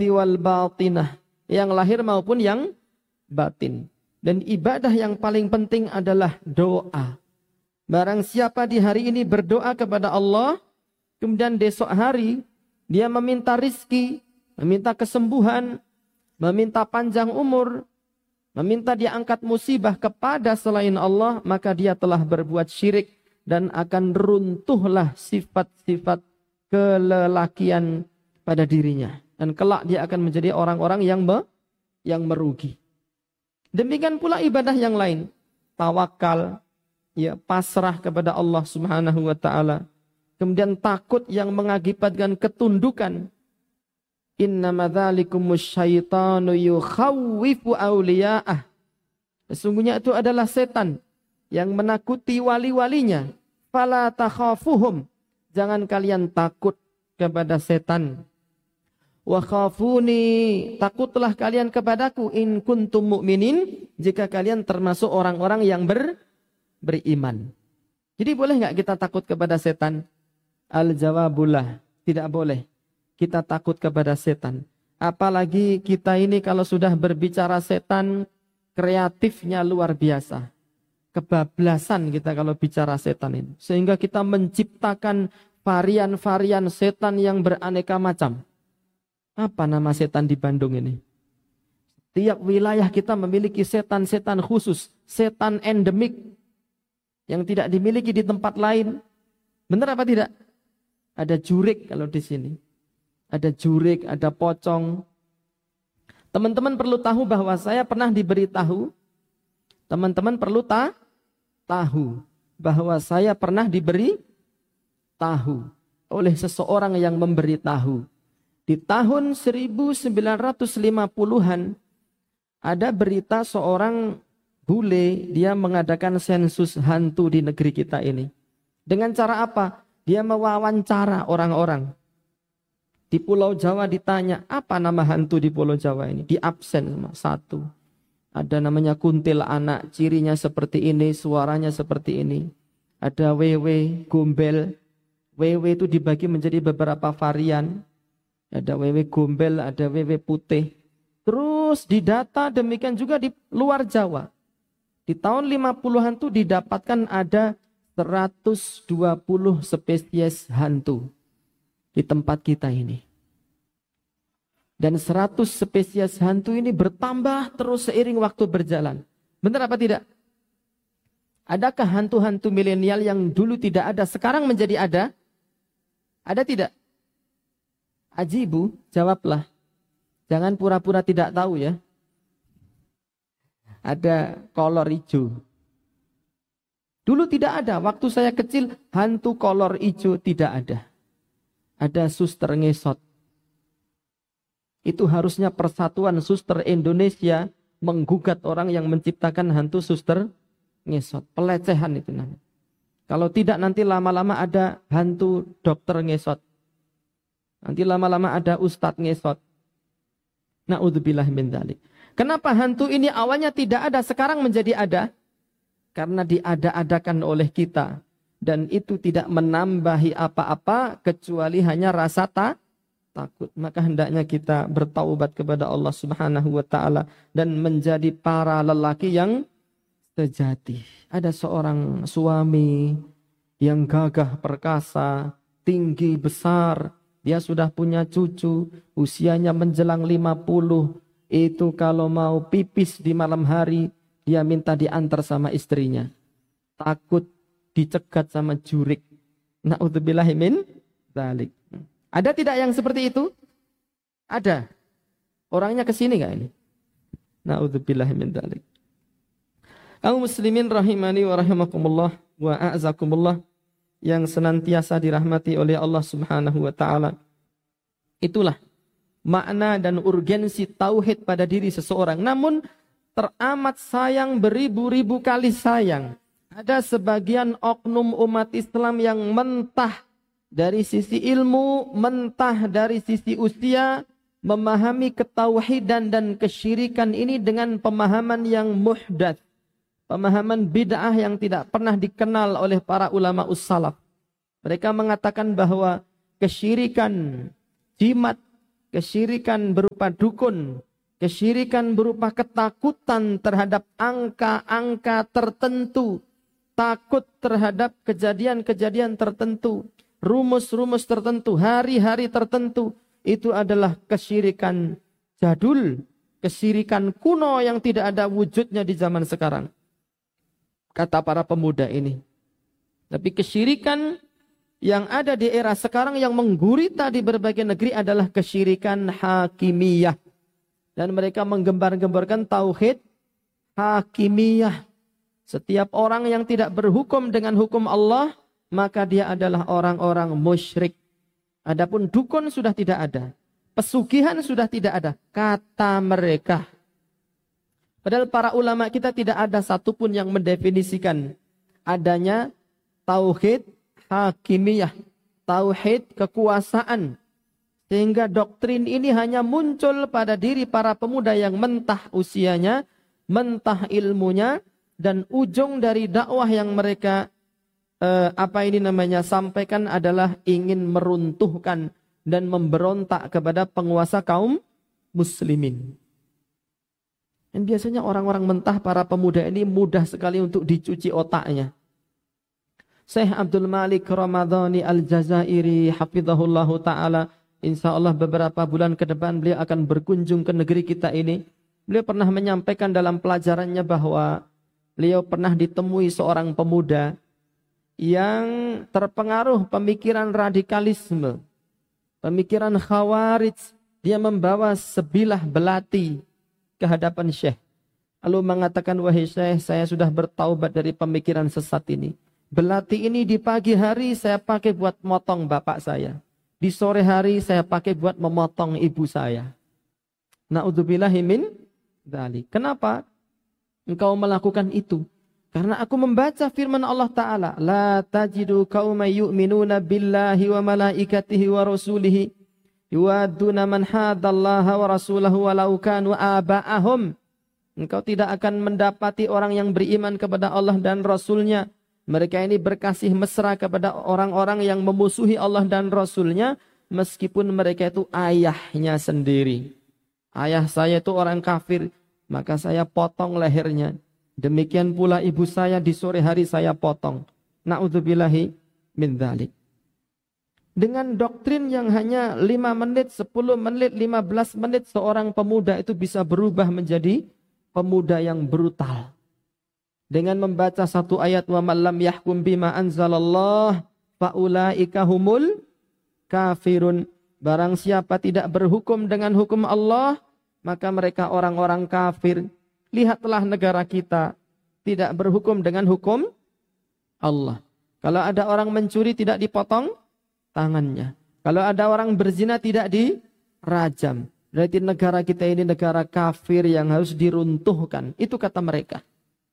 zahirati wal batinah, yang lahir maupun yang batin. Dan ibadah yang paling penting adalah doa. Barang siapa di hari ini berdoa kepada Allah, kemudian besok hari dia meminta rizki, meminta kesembuhan, meminta panjang umur, meminta diangkat musibah kepada selain Allah, maka dia telah berbuat syirik dan akan runtuhlah sifat-sifat kelelakian pada dirinya. Dan kelak dia akan menjadi orang-orang yang merugi. Demikian pula ibadah yang lain. Tawakal, ya, pasrah kepada Allah Subhanahu wa ta'ala. Kemudian takut yang mengakibatkan ketundukan. Innama dzalikumus syaitanu yukhawwifu awliya'ah. Sesungguhnya itu adalah setan yang menakuti wali-walinya. Fala takhafuhum. Jangan kalian takut kepada setan. Wa khafuni, takutlah kalian kepadaku in kuntum mu'minin, jika kalian termasuk orang-orang yang beriman. Jadi boleh nggak kita takut kepada setan? Al-jawabullah, tidak boleh kita takut kepada setan. Apalagi kita ini kalau sudah berbicara setan, kreatifnya luar biasa. Kebablasan kita kalau bicara setan ini. Sehingga kita menciptakan varian-varian setan yang beraneka macam. Apa nama setan di Bandung ini? Tiap wilayah kita memiliki setan-setan khusus, setan endemik yang tidak dimiliki di tempat lain. Benar apa tidak? Ada jurik kalau di sini. Ada jurik, ada pocong. Teman-teman perlu tahu bahwa saya pernah diberitahu. Teman-teman perlu tahu bahwa saya pernah diberi tahu oleh seseorang yang memberitahu. Di tahun 1950-an ada berita seorang bule, dia mengadakan sensus hantu di negeri kita ini. Dengan cara apa? Dia mewawancara orang-orang. Di Pulau Jawa ditanya, apa nama hantu di Pulau Jawa ini? Di absen satu. Ada namanya kuntil anak, cirinya seperti ini, suaranya seperti ini. Ada wewe, gombel. Wewe itu dibagi menjadi beberapa varian. Ada wewe gombel, ada wewe putih. Terus didata demikian juga di luar Jawa. Di tahun 50-an itu didapatkan ada 120 spesies hantu di tempat kita ini. Dan 100 spesies hantu ini bertambah terus seiring waktu berjalan. Benar apa tidak? Adakah hantu-hantu milenial yang dulu tidak ada, sekarang menjadi ada? Ada tidak? Ajibu, jawablah. Jangan pura-pura tidak tahu ya. Ada kolor hijau. Dulu tidak ada. Waktu saya kecil, hantu kolor hijau tidak ada. Ada suster ngesot. Itu harusnya Persatuan Suster Indonesia menggugat orang yang menciptakan hantu suster ngesot. Pelecehan itu namanya. Kalau tidak nanti lama-lama ada hantu dokter ngesot. Nanti lama-lama ada ustadz ngesot. Na'udzubillah min dzalik. Kenapa hantu ini awalnya tidak ada, sekarang menjadi ada? Karena diada-adakan oleh kita. Dan itu tidak menambahi apa-apa kecuali hanya rasa takut. Maka hendaknya kita bertaubat kepada Allah Subhanahu wa ta'ala dan menjadi para lelaki yang sejati. Ada seorang suami yang gagah perkasa, tinggi besar. Dia sudah punya cucu, usianya menjelang 50. Itu kalau mau pipis di malam hari, dia minta diantar sama istrinya. Takut dicegat sama jurik. Na'udzubillahi min dzalik. Ada tidak yang seperti itu? Ada. Orangnya kesini gak ini? Na'udzubillahi min dzalik. Kaum muslimin rahimani wa rahimakumullah wa a'zakumullah, yang senantiasa dirahmati oleh Allah Subhanahu wa ta'ala. Itulah makna dan urgensi tauhid pada diri seseorang. Namun teramat sayang, beribu-ribu kali sayang, ada sebagian oknum umat Islam yang mentah dari sisi ilmu, mentah dari sisi usia, memahami ketauhidan dan kesyirikan ini dengan pemahaman yang muhdats. Pemahaman bid'ah yang tidak pernah dikenal oleh para ulama ussalaf. Mereka mengatakan bahwa kesyirikan, jimat, kesyirikan berupa dukun, kesyirikan berupa ketakutan terhadap angka-angka tertentu, takut terhadap kejadian-kejadian tertentu, rumus-rumus tertentu, hari-hari tertentu. Itu adalah kesyirikan jadul, kesyirikan kuno yang tidak ada wujudnya di zaman sekarang, kata para pemuda ini. Tapi kesyirikan yang ada di era sekarang yang menggurita di berbagai negeri adalah kesyirikan hakimiyah. Dan mereka menggembar-gemborkan tauhid hakimiyah. Setiap orang yang tidak berhukum dengan hukum Allah, maka dia adalah orang-orang musyrik. Adapun dukun sudah tidak ada. Pesugihan sudah tidak ada. Kata mereka. Padahal para ulama kita tidak ada satupun yang mendefinisikan adanya tauhid hakimiyah, tauhid kekuasaan. Sehingga doktrin ini hanya muncul pada diri para pemuda yang mentah usianya, mentah ilmunya, dan ujung dari dakwah yang mereka sampaikan adalah ingin meruntuhkan dan memberontak kepada penguasa kaum muslimin. Dan biasanya orang-orang mentah para pemuda ini mudah sekali untuk dicuci otaknya. Syekh Abdul Malik Ramadhani Al-Jazairi hafizahullahu ta'ala, insya Allah beberapa bulan ke depan beliau akan berkunjung ke negeri kita ini. Beliau pernah menyampaikan dalam pelajarannya bahwa beliau pernah ditemui seorang pemuda yang terpengaruh pemikiran radikalisme, pemikiran khawarij. Dia membawa sebilah belati ke hadapan Syekh, lalu mengatakan, wahai Syekh, saya sudah bertaubat dari pemikiran sesat ini. Belati ini di pagi hari saya pakai buat motong bapak saya. Di sore hari saya pakai buat memotong ibu saya. Na'udzubillahi min dzalik. Kenapa engkau melakukan itu? Karena aku membaca firman Allah Ta'ala. La tajidu qauman yu'minuna billahi wa malaikatihi wa rasulihi yuwadduna man hadallaha wa rasulahu walau kanu aba'ahum. Engkau tidak akan mendapati orang yang beriman kepada Allah dan Rasulnya. Mereka ini berkasih mesra kepada orang-orang yang memusuhi Allah dan Rasulnya, meskipun mereka itu ayahnya sendiri. Ayah saya itu orang kafir, maka saya potong lehernya. Demikian pula ibu saya di sore hari saya potong. Na'udzubillahi min dzalik. Dengan doktrin yang hanya 5 menit, 10 menit, 15 menit, seorang pemuda itu bisa berubah menjadi pemuda yang brutal. Dengan membaca satu ayat, wa man lam yahkum bima anzalallah faulaika humul kafirun. Barang siapa tidak berhukum dengan hukum Allah, maka mereka orang-orang kafir. Lihatlah negara kita tidak berhukum dengan hukum Allah. Kalau ada orang mencuri tidak dipotong tangannya. Kalau ada orang berzina tidak dirajam. Berarti negara kita ini negara kafir yang harus diruntuhkan. Itu kata mereka.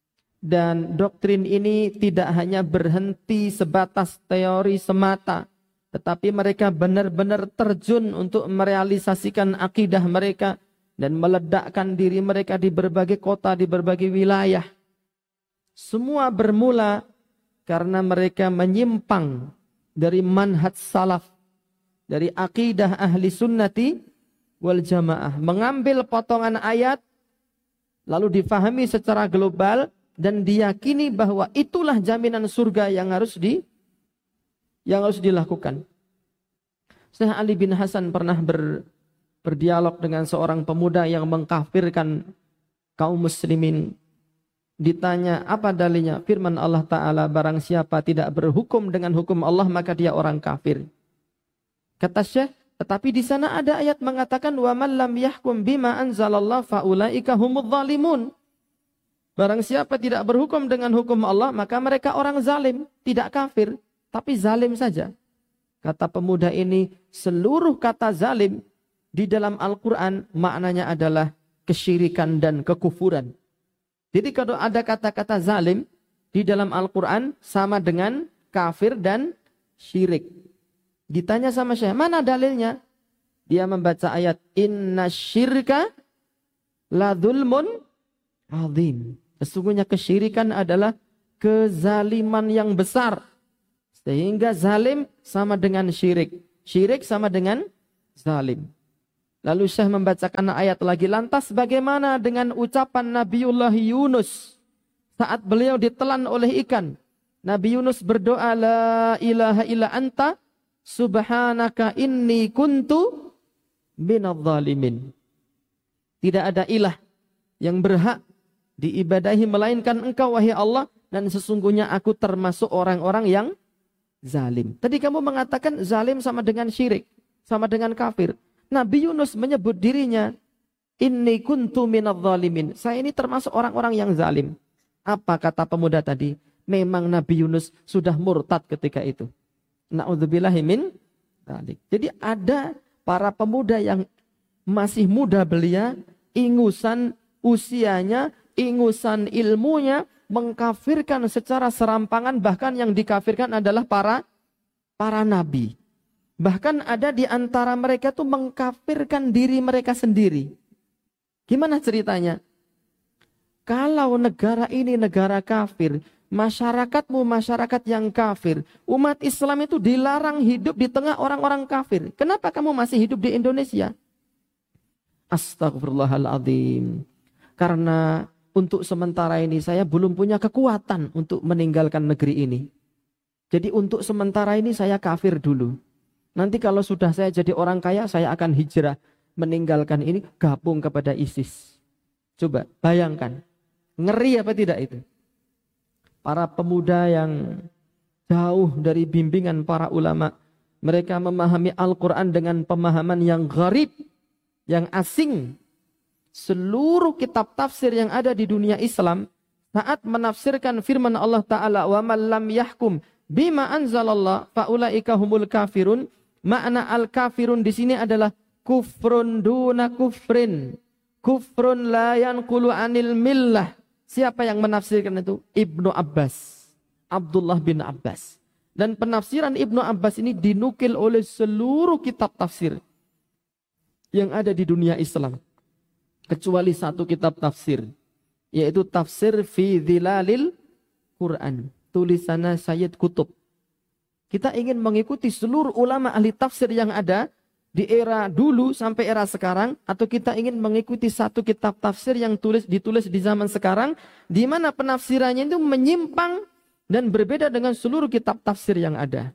Dan doktrin ini tidak hanya berhenti sebatas teori semata, tetapi mereka benar-benar terjun untuk merealisasikan akidah mereka dan meledakkan diri mereka di berbagai kota, di berbagai wilayah. Semua bermula karena mereka menyimpang dari manhaj salaf, dari akidah ahli sunnati wal jamaah, mengambil potongan ayat lalu difahami secara global dan diyakini bahwa itulah jaminan surga yang harus dilakukan. Syekh Ali bin Hasan pernah berdialog dengan seorang pemuda yang mengkafirkan kaum muslimin. Ditanya, apa dalilnya? Firman Allah Ta'ala, barang siapa tidak berhukum dengan hukum Allah, maka dia orang kafir. Kata Syekh, tetapi di sana ada ayat mengatakan, wa man lam yahkum bima anzalallah faulaika humudz zalimun. Barang siapa tidak berhukum dengan hukum Allah, maka mereka orang zalim, tidak kafir, tapi zalim saja. Kata pemuda ini, seluruh kata zalim di dalam Al-Quran maknanya adalah kesyirikan dan kekufuran. Jadi kalau ada kata-kata zalim di dalam Al-Quran sama dengan kafir dan syirik. Ditanya sama Syekh, mana dalilnya? Dia membaca ayat, inna syirka la dzulmun azim. Sesungguhnya kesyirikan adalah kezaliman yang besar. Sehingga zalim sama dengan syirik. Syirik sama dengan zalim. Lalu Syekh membacakan ayat lagi. Lantas bagaimana dengan ucapan Nabiullah Yunus saat beliau ditelan oleh ikan? Nabi Yunus berdoa, la ilaha illa anta subhanaka inni kuntu minadh dhalimin. Tidak ada ilah yang berhak diibadahi melainkan engkau wahai Allah, dan sesungguhnya aku termasuk orang-orang yang zalim. Tadi kamu mengatakan zalim sama dengan syirik, sama dengan kafir. Nabi Yunus menyebut dirinya, inni kuntu minadh dhalimin. Saya ini termasuk orang-orang yang zalim. Apa kata pemuda tadi? Memang Nabi Yunus sudah murtad ketika itu. Na'udzubillahi min dzalik. Jadi ada para pemuda yang masih muda belia, ingusan usianya, ingusan ilmunya, mengkafirkan secara serampangan, bahkan yang dikafirkan adalah para nabi. Bahkan ada di antara mereka tuh mengkafirkan diri mereka sendiri. Gimana ceritanya? Kalau negara ini negara kafir, masyarakatmu masyarakat yang kafir, umat Islam itu dilarang hidup di tengah orang-orang kafir. Kenapa kamu masih hidup di Indonesia? Astagfirullahaladzim. Karena untuk sementara ini saya belum punya kekuatan untuk meninggalkan negeri ini. Jadi untuk sementara ini saya kafir dulu. Nanti kalau sudah saya jadi orang kaya, saya akan hijrah, meninggalkan ini, gabung kepada ISIS. Coba bayangkan, ngeri apa tidak itu? Para pemuda yang jauh dari bimbingan para ulama, mereka memahami Al-Quran dengan pemahaman yang gharib, yang asing. Seluruh kitab tafsir yang ada di dunia Islam saat menafsirkan firman Allah Ta'ala, wa man lam yahkum bima anzalallah faulaika humul kafirun. Makna al-kafirun di sini adalah kufrun duna kufrin, kufrun la yanqulu anil millah. Siapa yang menafsirkan itu? Ibnu Abbas, Abdullah bin Abbas. Dan penafsiran Ibnu Abbas ini dinukil oleh seluruh kitab tafsir yang ada di dunia Islam, kecuali satu kitab tafsir, yaitu Tafsir fi Dhilalil Quran, tulisannya Sayyid Qutb. Kita ingin mengikuti seluruh ulama ahli tafsir yang ada di era dulu sampai era sekarang, atau kita ingin mengikuti satu kitab tafsir yang ditulis di zaman sekarang, di mana penafsirannya itu menyimpang dan berbeda dengan seluruh kitab tafsir yang ada.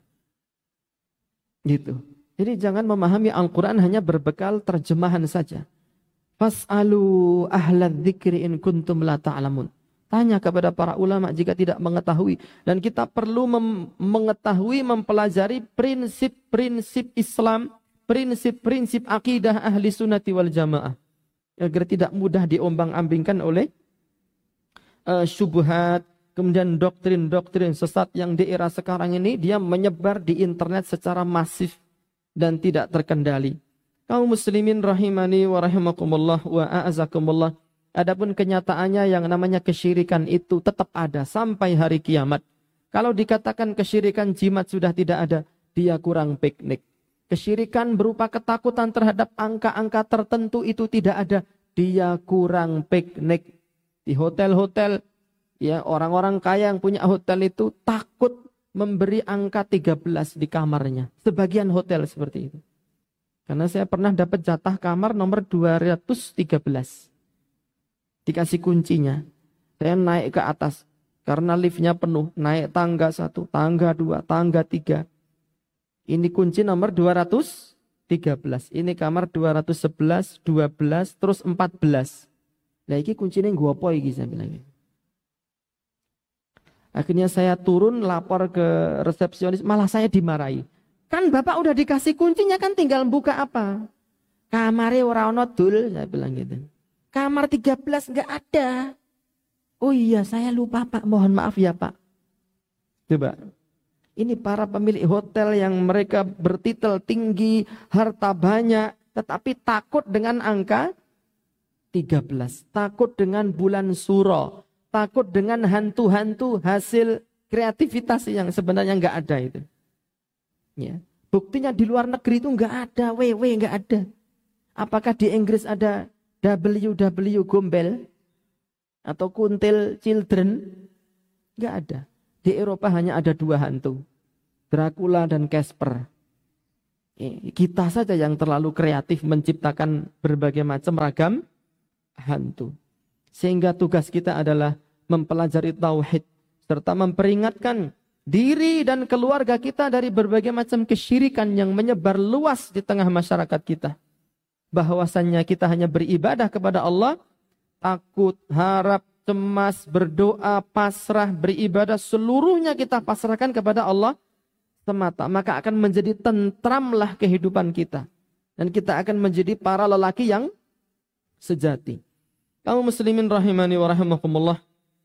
Gitu. Jadi jangan memahami Al-Quran hanya berbekal terjemahan saja. Fas'alu ahlad dzikri in kuntum la ta'lamun. Tanya kepada para ulama jika tidak mengetahui. Dan kita perlu mengetahui, mempelajari prinsip-prinsip Islam, prinsip-prinsip akidah ahli sunnati wal jamaah, agar tidak mudah diombang-ambingkan oleh syubhat, kemudian doktrin-doktrin sesat yang di era sekarang ini dia menyebar di internet secara masif dan tidak terkendali. Kaum muslimin rahimani wa rahimakumullah wa a'azakumullah. Adapun kenyataannya yang namanya kesyirikan itu tetap ada sampai hari kiamat. Kalau dikatakan kesyirikan jimat sudah tidak ada, dia kurang piknik. Kesyirikan berupa ketakutan terhadap angka-angka tertentu itu tidak ada, dia kurang piknik. Di hotel-hotel, ya orang-orang kaya yang punya hotel itu takut memberi angka 13 di kamarnya. Sebagian hotel seperti itu. Karena saya pernah dapat jatah kamar nomor 213. Dikasih kuncinya. Saya naik ke atas. Karena liftnya penuh. Naik tangga 1, tangga 2, tangga 3. Ini kunci nomor 213. Ini kamar 211, 12, terus 14. Nah ini kuncinya gua apa iki saya bilang. Akhirnya saya turun lapor ke resepsionis, malah saya dimarahi. Kan Bapak udah dikasih kuncinya, kan tinggal buka apa? Kamare ora ono dul, saya bilang gitu. Kamar 13 enggak ada. Oh iya, saya lupa Pak, mohon maaf ya Pak. Coba. Ini para pemilik hotel yang mereka bertitel tinggi, harta banyak, tetapi takut dengan angka 13. Takut dengan bulan suro. Takut dengan hantu-hantu hasil kreativitas yang sebenarnya enggak ada itu. Ya. Buktinya di luar negeri itu enggak ada, enggak ada. Apakah di Inggris ada WW Gombel atau Kuntil Children? Enggak ada. Di Eropa hanya ada 2 hantu, Dracula dan Casper. Kita saja yang terlalu kreatif menciptakan berbagai macam ragam hantu. Sehingga tugas kita adalah mempelajari tauhid serta memperingatkan diri dan keluarga kita dari berbagai macam kesyirikan yang menyebar luas di tengah masyarakat kita. Bahwasannya kita hanya beribadah kepada Allah, takut, harap, cemas, berdoa, pasrah, beribadah, seluruhnya kita pasrahkan kepada Allah semata. Maka akan menjadi tentramlah kehidupan kita. Dan kita akan menjadi para lelaki yang sejati. Kaum muslimin rahimani wa rahimakumullah.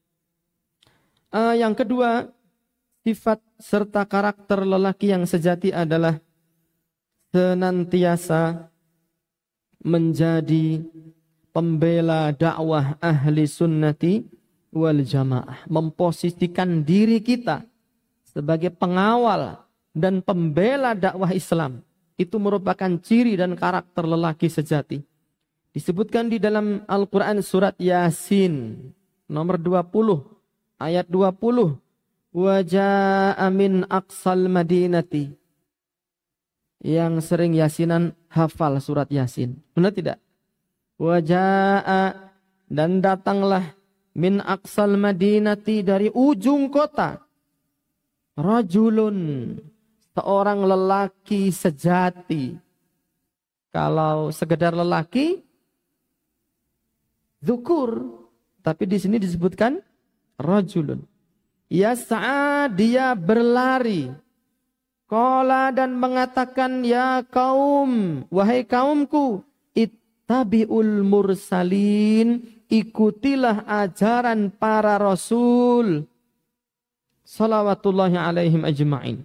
Yang kedua, sifat serta karakter lelaki yang sejati adalah senantiasa menjadi pembela dakwah ahli sunnati wal jamaah. Memposisikan diri kita sebagai pengawal dan pembela dakwah Islam. Itu merupakan ciri dan karakter lelaki sejati. Disebutkan di dalam Al-Quran surat Yasin nomor 20 ayat 20. Waja'a min aqsal madinati. Yang sering yasinan hafal surat Yasin. Benar tidak? Waja'a, dan datanglah min aqsal madinati, dari ujung kota. Rajulun, seorang lelaki sejati. Kalau sekedar lelaki, zukur. Tapi di sini disebutkan rajulun. Yas'a, dia berlari. Qala, dan mengatakan, ya kaum, wahai kaumku, ittabi'ul mursalin, ikutilah ajaran para rasul. Salawatullahi alaihim ajma'in.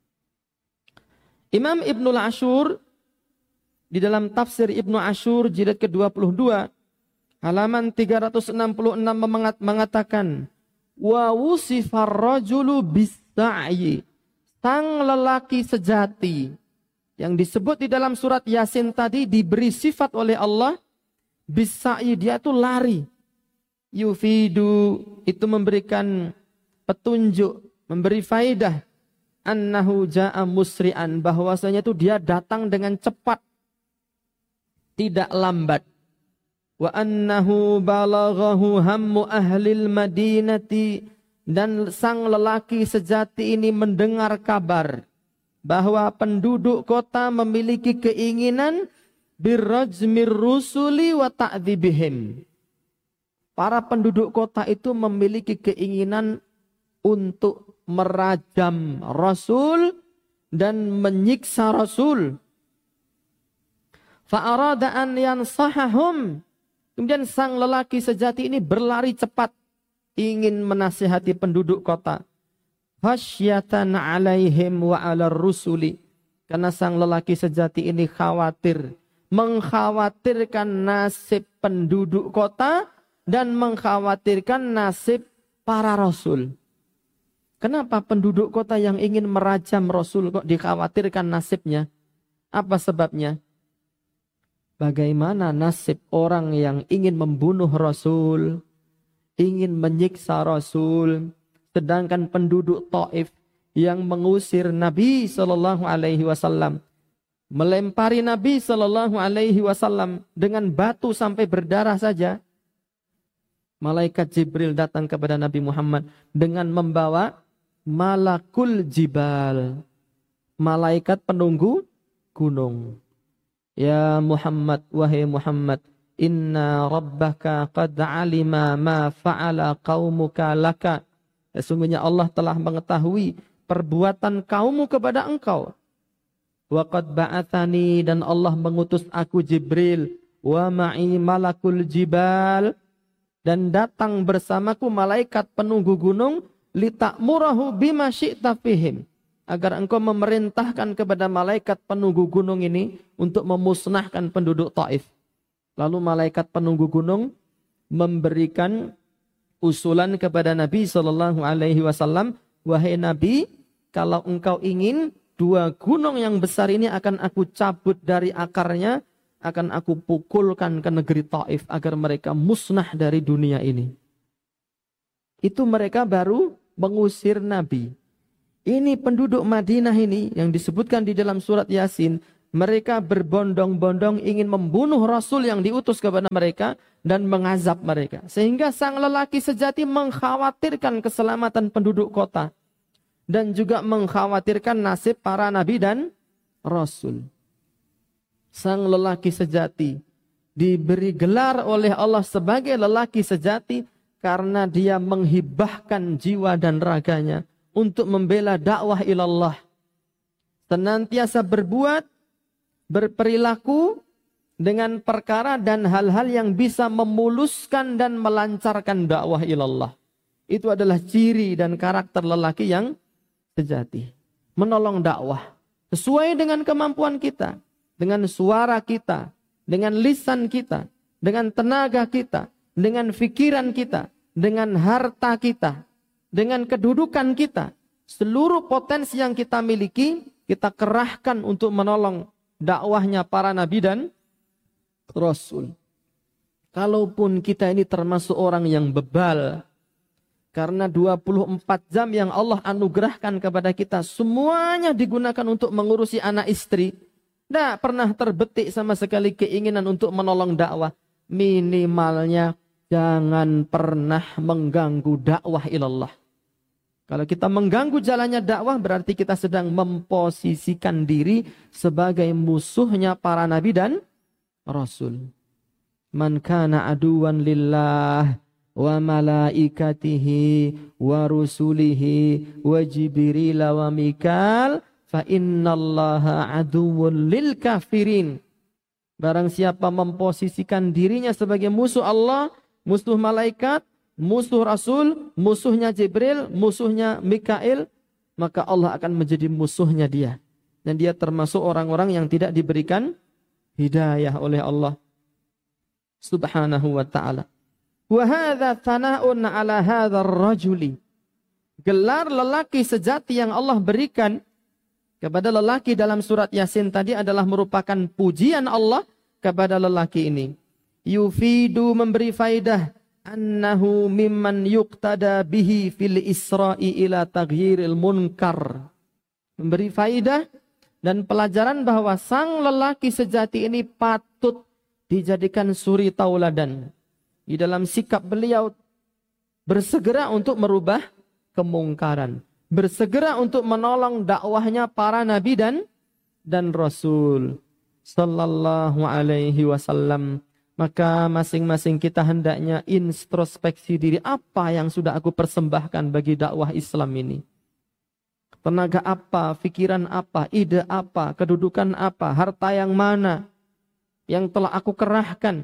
Imam Ibnul Ashur di dalam tafsir Ibnu Ashur jilid ke-22 halaman 366 mengatakan, wa wusifar rajulu bis-sa'yi, sang lelaki sejati yang disebut di dalam surat Yasin tadi diberi sifat oleh Allah bis-sa'yi, dia itu lari. Yufidu, itu memberikan petunjuk, memberi faidah, annahu ja'a musri'an, bahwasanya itu dia datang dengan cepat, tidak lambat. Wa annahu balaghahu hammu ahlil madinati, dan sang lelaki sejati ini mendengar kabar bahwa penduduk kota memiliki keinginan birrajmir rusuli wa ta'dzibihim. Para penduduk kota itu memiliki keinginan untuk merajam Rasul dan menyiksa Rasul. Fa'arada an yansahahum. Kemudian sang lelaki sejati ini berlari cepat, ingin menasihati penduduk kota. Khasyatan alaihim wa ala rusuli. Karena sang lelaki sejati ini khawatir, mengkhawatirkan nasib penduduk kota dan mengkhawatirkan nasib para rasul. Kenapa penduduk kota yang ingin merajam Rasul kok dikhawatirkan nasibnya? Apa sebabnya? Bagaimana nasib orang yang ingin membunuh Rasul, ingin menyiksa Rasul, sedangkan penduduk Taif yang mengusir Nabi Sallallahu Alaihi Wasallam, melempari Nabi Sallallahu Alaihi Wasallam dengan batu sampai berdarah saja. Malaikat Jibril datang kepada Nabi Muhammad dengan membawa malakul jibal, malaikat penunggu gunung. Ya Muhammad, wahai Muhammad, inna rabbaka qad alima ma fa'ala qaumuka laka. Sesungguhnya Allah telah mengetahui perbuatan kaummu kepada engkau. Wa qad ba'athani, dan Allah mengutus aku Jibril, wa ma'i malakul jibal, dan datang bersamaku malaikat penunggu gunung, litakmurahu bima syi'ta fihim, agar engkau memerintahkan kepada malaikat penunggu gunung ini untuk memusnahkan penduduk Taif. Lalu malaikat penunggu gunung memberikan usulan kepada Nabi Sallallahu Alaihi Wasallam, wahai Nabi, kalau engkau ingin, dua gunung yang besar ini akan aku cabut dari akarnya, akan aku pukulkan ke negeri Taif agar mereka musnah dari dunia ini. Itu mereka baru mengusir Nabi. Ini penduduk Madinah ini yang disebutkan di dalam surat Yasin, Mereka berbondong-bondong ingin membunuh Rasul yang diutus kepada mereka dan mengazab mereka. Sehingga sang lelaki sejati mengkhawatirkan keselamatan penduduk kota. Dan juga mengkhawatirkan nasib para nabi dan Rasul. Sang lelaki sejati diberi gelar oleh Allah sebagai lelaki sejati karena dia menghibahkan jiwa dan raganya untuk membela dakwah ilallah. Senantiasa berperilaku dengan perkara dan hal-hal yang bisa memuluskan dan melancarkan dakwah ilallah. Itu adalah ciri dan karakter lelaki yang sejati. Menolong dakwah sesuai dengan kemampuan kita, dengan suara kita, dengan lisan kita, dengan tenaga kita, dengan pikiran kita, dengan harta kita, dengan kedudukan kita. Seluruh potensi yang kita miliki, kita kerahkan untuk menolong dakwahnya para nabi dan Rasul. Kalaupun kita ini termasuk orang yang bebal, karena 24 jam yang Allah anugerahkan kepada kita, semuanya digunakan untuk mengurusi anak istri. Tidak pernah terbetik sama sekali keinginan untuk menolong dakwah. Minimalnya jangan pernah mengganggu dakwah ilallah. Kalau kita mengganggu jalannya dakwah, berarti kita sedang memposisikan diri sebagai musuhnya para nabi dan Rasul. Man kana aduwan lillah wa malaikatihi wa rusulihi wa jibril wa mikal fa innallaha aduwwun lil kafirin. Barang siapa memposisikan dirinya sebagai musuh Allah, musuh malaikat, musuh Rasul, musuhnya Jibril, musuhnya Mikail, maka Allah akan menjadi musuhnya dia. Dan dia termasuk orang-orang yang tidak diberikan hidayah oleh Allah Subhanahu wa ta'ala. Wa hadza thana'un 'ala hadzal rajuli. Gelar lelaki sejati yang Allah berikan kepada lelaki dalam surat Yasin tadi adalah merupakan pujian Allah kepada lelaki ini. Yufidu, memberi faidah, annahu mimman yuqtada bihi fil isra'i ila taghyiril munkar. Memberi faidah dan pelajaran bahwa sang lelaki sejati ini patut dijadikan suri tauladan di dalam sikap beliau bersegera untuk merubah kemungkaran, bersegera untuk menolong dakwahnya para nabi dan Rasul sallallahu alaihi wasallam. Maka masing-masing kita hendaknya introspeksi diri, apa yang sudah aku persembahkan bagi dakwah Islam ini. Tenaga apa, pikiran apa, ide apa, kedudukan apa, harta yang mana yang telah aku kerahkan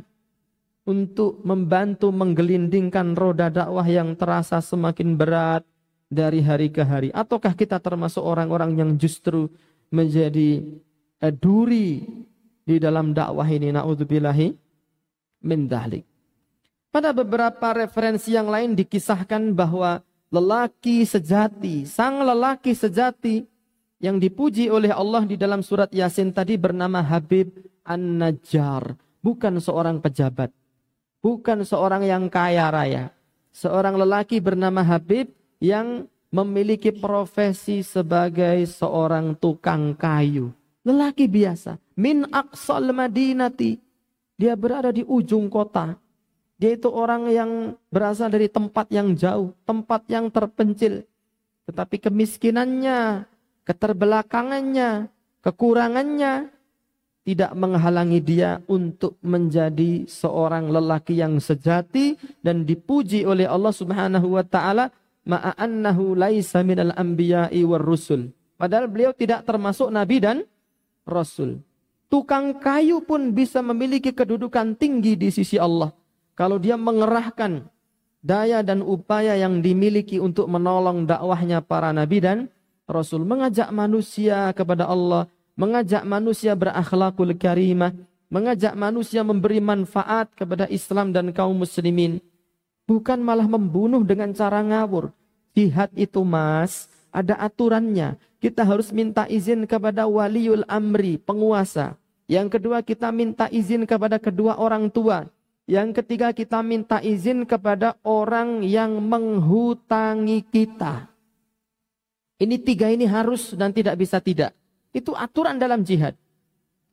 untuk membantu menggelindingkan roda dakwah yang terasa semakin berat dari hari ke hari. Ataukah kita termasuk orang-orang yang justru menjadi duri di dalam dakwah ini? Na'udzubillahi min dhalik. Pada beberapa referensi yang lain dikisahkan bahwa lelaki sejati, sang lelaki sejati yang dipuji oleh Allah di dalam surat Yasin tadi bernama Habib An-Najjar. Bukan seorang pejabat, bukan seorang yang kaya raya. Seorang lelaki bernama Habib yang memiliki profesi sebagai seorang tukang kayu. Lelaki biasa. Min aqsal madinati. Dia berada di ujung kota. Dia itu orang yang berasal dari tempat yang jauh, tempat yang terpencil. Tetapi kemiskinannya, keterbelakangannya, kekurangannya tidak menghalangi dia untuk menjadi seorang lelaki yang sejati dan dipuji oleh Allah Subhanahu wa taala, ma'annahu laisa minal anbiya'i war rusul. Padahal beliau tidak termasuk nabi dan rasul. Tukang kayu pun bisa memiliki kedudukan tinggi di sisi Allah. Kalau dia mengerahkan daya dan upaya yang dimiliki untuk menolong dakwahnya para nabi dan rasul. Mengajak manusia kepada Allah. Mengajak manusia berakhlakul karimah. Mengajak manusia memberi manfaat kepada Islam dan kaum muslimin. Bukan malah membunuh dengan cara ngawur. Jihad itu mas, ada aturannya. Kita harus minta izin kepada waliul amri, penguasa. Yang kedua, kita minta izin kepada kedua orang tua. Yang ketiga, kita minta izin kepada orang yang menghutangi kita. Ini tiga ini harus dan tidak bisa tidak. Itu aturan dalam jihad.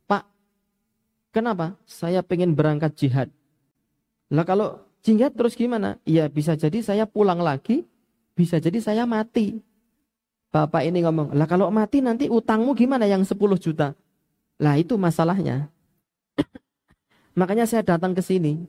Kenapa? Saya pengen berangkat jihad. Lah kalau jihad terus gimana? Ya bisa jadi saya pulang lagi, bisa jadi saya mati. Bapak ini ngomong, lah kalau mati nanti utangmu gimana yang 10 juta? Lah itu masalahnya. Makanya saya datang ke sini.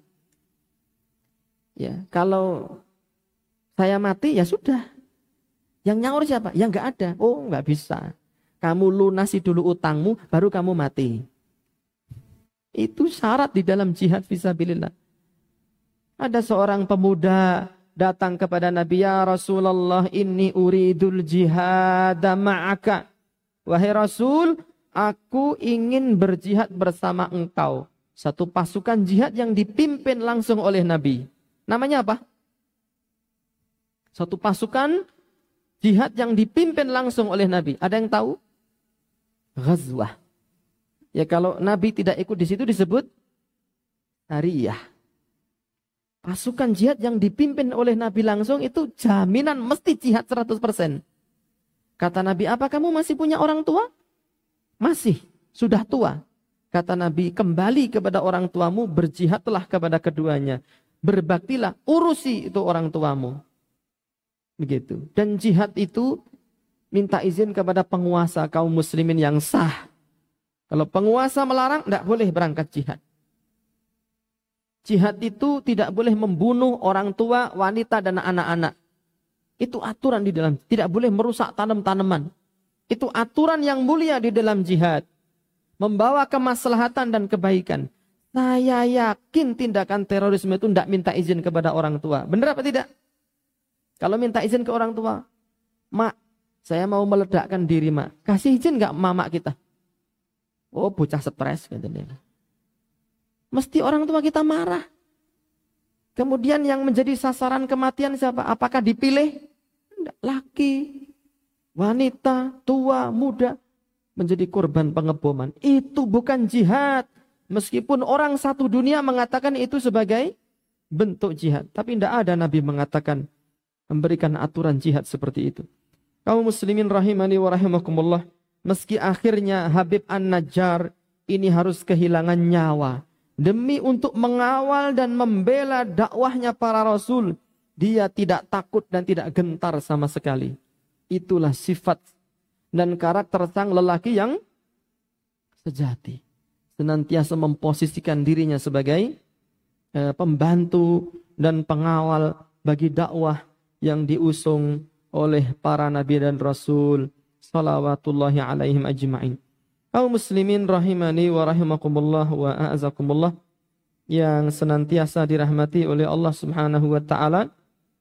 Ya, kalau saya mati ya sudah. Yang nyaur siapa? Ya nggak ada. Oh nggak bisa. Kamu lunasi dulu utangmu, baru kamu mati. Itu syarat di dalam jihad fisabilillah. Ada seorang pemuda datang kepada Nabi, ya Rasulullah, inni uridul jihad ma'aka. Wahai Rasul, aku ingin berjihad bersama engkau. Satu pasukan jihad yang dipimpin langsung oleh Nabi. Namanya apa? Satu pasukan jihad yang dipimpin langsung oleh Nabi. Ada yang tahu? Ghazwah. Ya kalau Nabi tidak ikut di situ disebut Sariyah. Pasukan jihad yang dipimpin oleh Nabi langsung itu jaminan mesti jihad 100%. Kata Nabi, apa kamu masih punya orang tua? Masih, sudah tua. Kata Nabi, kembali kepada orang tuamu, berjihadlah kepada keduanya. Berbaktilah, urusi itu orang tuamu. Begitu. Dan jihad itu minta izin kepada penguasa kaum muslimin yang sah. Kalau penguasa melarang, tidak boleh berangkat jihad. Jihad itu tidak boleh membunuh orang tua, wanita, dan anak-anak. Itu aturan di dalam. Tidak boleh merusak tanam-tanaman. Itu aturan yang mulia di dalam jihad. Membawa kemaslahatan dan kebaikan. Saya yakin tindakan terorisme itu tidak minta izin kepada orang tua. Benar apa tidak? Kalau minta izin ke orang tua, mak, saya mau meledakkan diri, mak. Kasih izin nggak mamak kita? Oh, bocah stres, katanya. Mesti orang tua kita marah. Kemudian yang menjadi sasaran kematian siapa? Apakah dipilih? Laki, wanita, tua, muda menjadi korban pengeboman. Itu bukan jihad. Meskipun orang satu dunia mengatakan itu sebagai bentuk jihad. Tapi tidak ada Nabi mengatakan, memberikan aturan jihad seperti itu. Kaum muslimin rahimani wa rahimakumullah. Meski akhirnya Habib An-Najjar ini harus kehilangan nyawa. Demi untuk mengawal dan membela dakwahnya para rasul. Dia tidak takut dan tidak gentar sama sekali. Itulah sifat dan karakter sang lelaki yang sejati. Senantiasa memposisikan dirinya sebagai pembantu dan pengawal bagi dakwah yang diusung oleh para nabi dan rasul salawatullahi alaihim ajma'in. Kaum muslimin rahimani wa rahimakumullah wa a'azakumullah yang senantiasa dirahmati oleh Allah Subhanahu wa taala.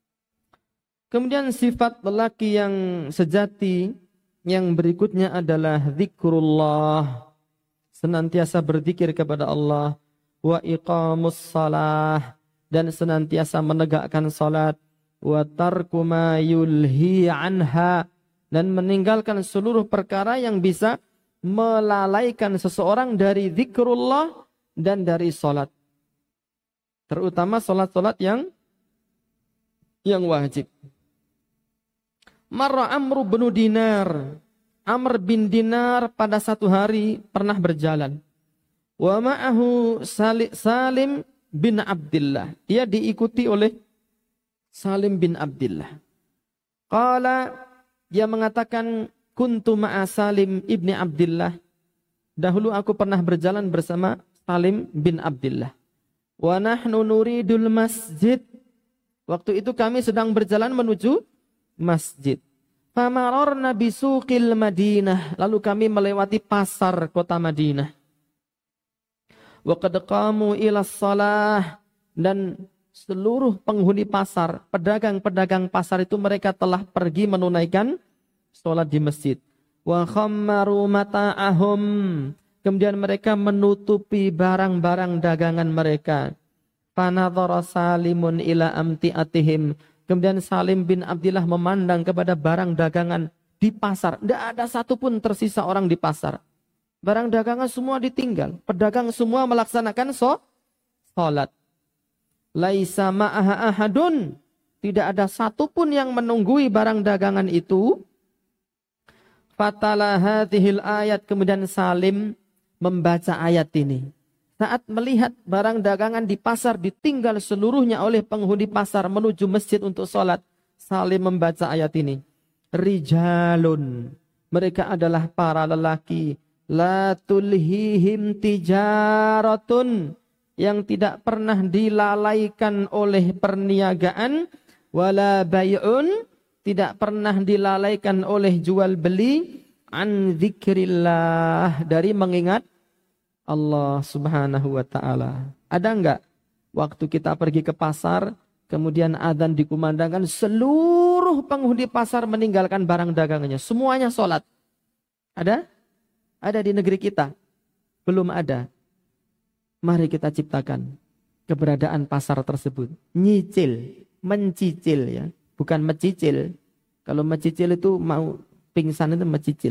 Kemudian sifat lelaki yang sejati yang berikutnya adalah zikrullah. Senantiasa berzikir kepada Allah, wa iqamus salah, dan senantiasa menegakkan salat, wa tarku ma yulhi anha, dan meninggalkan seluruh perkara yang bisa melalaikan seseorang dari zikrullah dan dari salat. Terutama salat-salat yang wajib. Marra Amr bin Dinar. Amr bin Dinar pada satu hari pernah berjalan. Wa ma'ahu Salim bin Abdullah. Dia diikuti oleh Salim bin Abdullah. Qala, dia mengatakan, kuntu ma'a Salim ibni Abdullah. Dahulu aku pernah berjalan bersama Salim bin Abdullah. Wa nahnu nuridul masjid. Waktu itu kami sedang berjalan menuju masjid. Famarorna bisuqil Madinah. Lalu kami melewati pasar kota Madinah. Wa qad qamu ila shalah. Dan seluruh penghuni pasar, pedagang-pedagang pasar itu mereka telah pergi menunaikan sholat di masjid. Wa khammaru mata'ahum. Kemudian mereka menutupi barang-barang dagangan mereka. Fanadhara Salimun ila amti'atihim. Kemudian Salim bin Abdullah memandang kepada barang dagangan di pasar. Tidak ada satupun tersisa orang di pasar. Barang dagangan semua ditinggal. Pedagang semua melaksanakan sholat. Laisa ma'aha ahadun. Tidak ada satupun yang menunggui barang dagangan itu. Fatala hadhil ayat. Kemudian Salim membaca ayat ini. saat melihat barang dagangan di pasar ditinggal seluruhnya oleh penghuni pasar menuju masjid untuk sholat, saling membaca ayat ini. Rijalun, mereka adalah para lelaki, la tulhihim tijaratun, yang tidak pernah dilalaikan oleh perniagaan, wala bay'un, tidak pernah dilalaikan oleh jual beli, an dzikrillah, dari mengingat Allah Subhanahu wa taala. Ada enggak waktu kita pergi ke pasar, kemudian adzan dikumandangkan, seluruh penghuni pasar meninggalkan barang dagangannya, semuanya sholat? Ada? Ada di negeri kita? Belum ada. Mari kita ciptakan keberadaan pasar tersebut. Nyicil, mencicil ya, bukan mecicil. Kalau mecicil itu mau pingsan itu mecicil.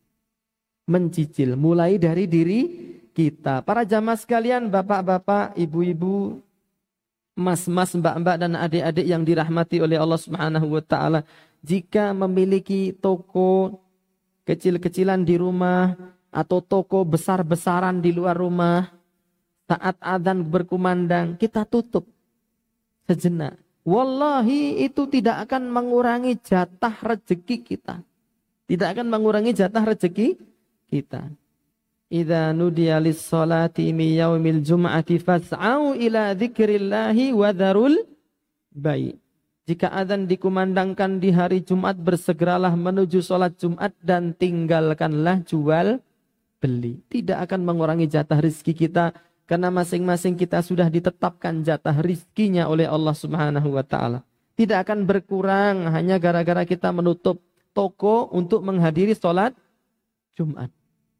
Mencicil, mulai dari diri kita. Para jamaah sekalian, bapak-bapak, ibu-ibu, mas-mas, mbak-mbak dan adik-adik yang dirahmati oleh Allah Subhanahu wa taala, jika memiliki toko kecil-kecilan di rumah atau toko besar-besaran di luar rumah, saat adzan berkumandang kita tutup sejenak. Wallahi itu tidak akan mengurangi jatah rezeki kita. Tidak akan mengurangi jatah rezeki kita. Idza nudiya lis-salati min yaumil jum'ati fas'au ila dzikrillahi wa dzarul bai'. Jika adzan dikumandangkan di hari Jumat, bersegeralah menuju salat Jumat dan tinggalkanlah jual beli. Tidak akan mengurangi jatah rezeki kita, karena masing-masing kita sudah ditetapkan jatah rizkinya oleh Allah Subhanahu wa taala. Tidak akan berkurang hanya gara-gara kita menutup toko untuk menghadiri salat Jumat.